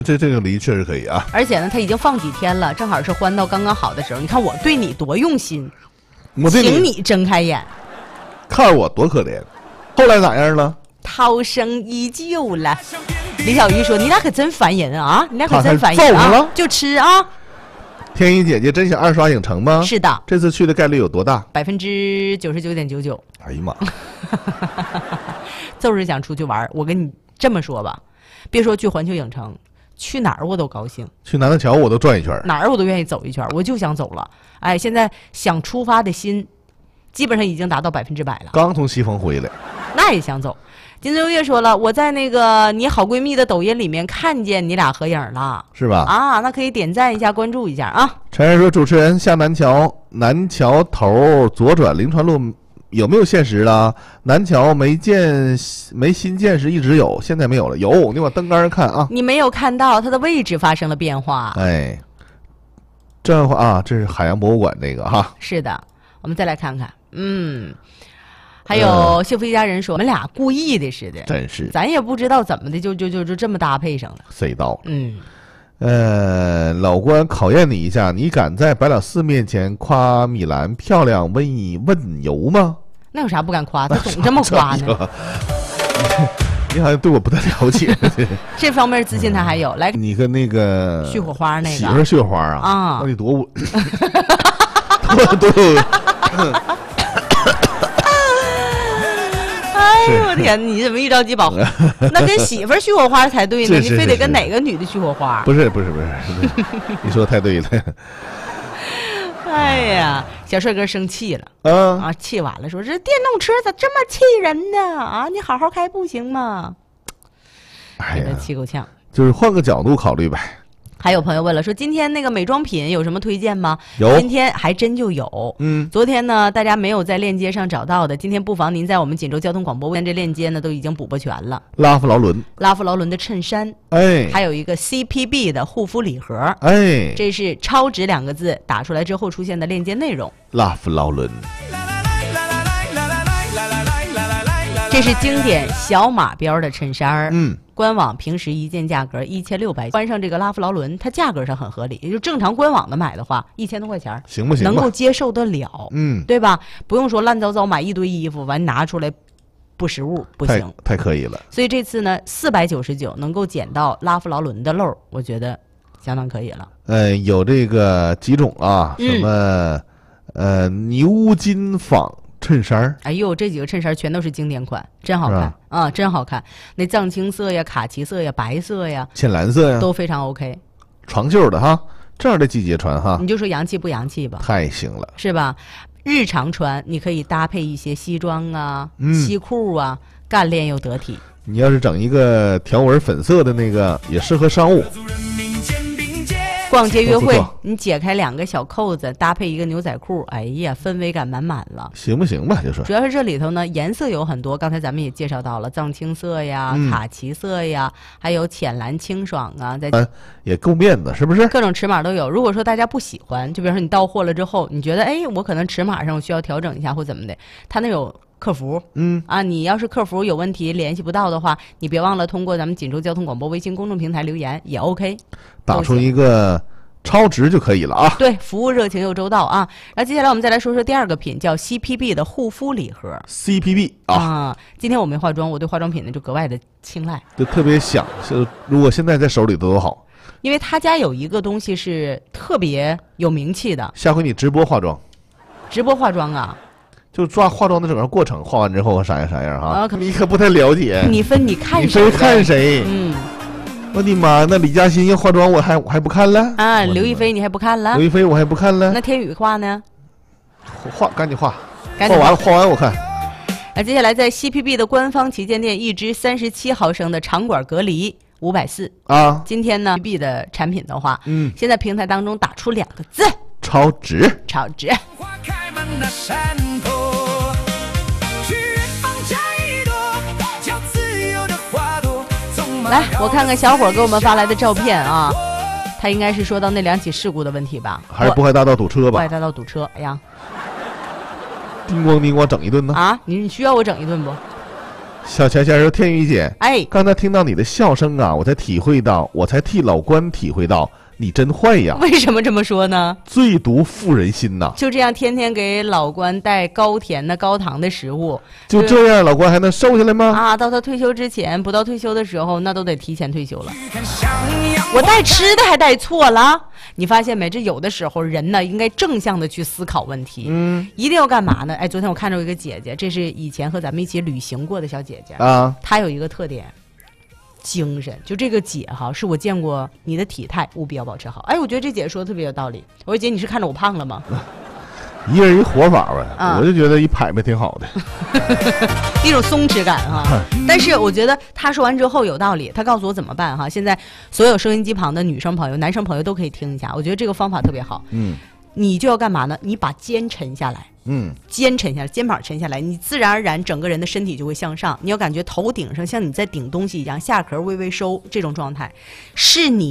这个梨确实可以啊。 而且呢，它已经放几天了，正好是欢到刚刚好的时候。你看我对你多用心，请你睁开眼， 看我多可怜。后来咋样了？ 涛声依旧了。李小鱼说：“你俩可真烦人啊！你俩可真烦人啊！就吃啊！” 天一姐姐真想二刷影城吗？ 是的。 这次去的概率有多大 ？99.99%。 哎呀妈！ 就是想出去玩。我跟你这么说吧，别说去环球影城，去哪儿我都高兴。 去南大桥我都转一圈， 哪儿我都愿意走一圈，我就想走了。哎，现在想出发的心，基本上已经达到100%了。 刚从西峰回来， 那也想走。金秋月说了，我在那个你好闺蜜的抖音里面看见你俩合影了， 是吧？ 啊，那可以点赞一下，关注一下啊。 陈然说，主持人下南桥头左转临川路有没有限时了？南桥没新建时一直有，现在没有了。有，你往灯杆上看啊。 你没有看到它的位置发生了变化。 哎，这样的话啊，这是海洋博物馆那个哈。 是的，我们再来看看，还有幸福一家人说，我们俩故意的似的， 真是， 咱也不知道怎么的，就这么搭配上了。 谁道？老关考验你一下，你敢在白老四面前夸米兰漂亮问油吗？ 那有啥不敢夸？他总这么夸呢。 你好像对我不太了解。 这方面自信他还有。来， 你跟那个续火花那个媳妇续火花啊？那得多哎呦我天！你怎么一着急保？那跟媳妇续火花才对呢，你非得跟哪个女的续火花？ 不是，你说的太对了。 哎呀，小帅哥生气了气完了，说这电动车咋这么气人呢？啊，你好好开不行吗？给他气够呛。 就是换个角度考虑呗。 还有朋友问了，说今天那个美妆品有什么推荐吗？ 有， 今天还真就有。昨天呢，大家没有在链接上找到的，今天不妨您在我们锦州交通广播这链接呢都已经补全了。拉夫劳伦的衬衫，还有一个 CPB 的护肤礼盒，这是超值2个字打出来之后出现的链接内容。拉夫劳伦，这是经典小马标的衬衫官网平时一件价格1600，关上这个拉夫劳伦，它价格上很合理，也就正常官网的买的话1000多块钱， 行不行？ 能够接受得了，对吧？不用说烂糟糟买一堆衣服完拿出来不实物，不行， 太可以了。 所以这次呢，499能够捡到拉夫劳伦的漏，我觉得相当可以了。 有这个几种啊，什么牛津纺衬衫， 哎呦，这几个衬衫全都是经典款，真好看啊，真好看。那藏青色呀、卡其色呀、白色呀、 浅蓝色呀， 都非常 OK。 长袖的哈，这样的季节穿哈， 你就说洋气不洋气吧？ 太行了， 是吧？日常穿你可以搭配一些西装啊、西裤啊，干练又得体。 你要是整一个条纹粉色的那个，也适合商务。 逛街约会，你解开2个小扣子，搭配一个牛仔裤，哎呀，氛围感满满了， 行不行吧？就说， 主要是这里头呢，颜色有很多，刚才咱们也介绍到了，藏青色呀、卡其色呀，还有浅蓝清爽啊， 也够面子，是不是？ 各种尺码都有。如果说大家不喜欢，就比如说你到货了之后，你觉得我可能尺码上我需要调整一下或怎么的，他那有客服，你要是客服有问题联系不到的话，你别忘了通过咱们锦州交通广播微信公众平台留言也 OK， 打出一个超值就可以了啊。 对，服务热情又周到啊。然后接下来我们再来说说第2个品，叫 CPB 的护肤礼盒。 CPB 啊， 今天我没化妆，我对化妆品呢就格外的青睐， 就特别想，如果现在在手里都好。 因为他家有一个东西是特别有名气的。 下回你直播化妆。 直播化妆啊？ 就抓化妆的整个过程，化完之后啥样啊？你可不太了解。 你看谁？ 你非看谁？我的妈，那李嘉欣要化妆，我还不看了啊？刘亦菲你还不看了？ 刘亦菲我还不看了？ 那天宇化呢？ 赶紧化完我看。 接下来在 CPB 的官方旗舰店，一支37毫升的长管隔离540啊。今天呢 ，CPB 的产品的话，现在平台当中打出2个字： 超值。 超值。来，我看看小伙给我们发来的照片啊，他应该是说到那2起事故的问题吧？ 还是渤海大道堵车吧？ 渤海大道堵车，哎呀， 叮咣整一顿呢？ 啊，你需要我整一顿不？ 小钱先生，天宇姐，刚才听到你的笑声啊，我才替老关体会到。你真坏呀！ 为什么这么说呢？ 最毒妇人心呐！ 就这样天天给老关带高甜的高糖的食物， 就这样老关还能瘦下来吗？ 啊，到他退休之前，不到退休的时候，那都得提前退休了。我带吃的还带错了，你发现没？这有的时候人呢，应该正向的去思考问题。一定要干嘛呢？昨天我看到一个姐姐，这是以前和咱们一起旅行过的小姐姐啊，她有一个特点。精神，就这个姐哈，是我见过你的体态务必要保持好。我觉得这姐说的特别有道理。我说姐，你是看着我胖了吗？ 一人一活法呗，我就觉得一拍卖挺好的， 一种松弛感哈。但是我觉得她说完之后有道理，她告诉我怎么办哈。现在所有收音机旁的女生朋友、男生朋友都可以听一下，我觉得这个方法特别好。你就要干嘛呢？你把肩沉下来。肩沉下来，肩膀沉下来，你自然而然整个人的身体就会向上。你要感觉头顶上像你在顶东西一样，下壳微微收，这种状态是你